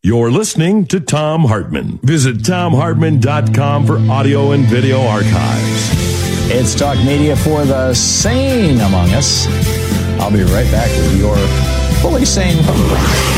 You're listening to Thom Hartmann. Visit ThomHartmann.com for audio and video archives. It's Talk Media for the sane among us. I'll be right back with your fully sane.